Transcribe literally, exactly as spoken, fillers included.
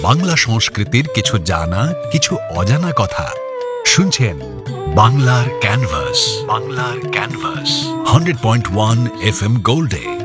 বাংলা সংস্কৃতির কিছু জানা কিছু অজানা কথা শুনছেন বাংলার ক্যানভাস। বাংলার canvas hundred point one F M গোল্ডে।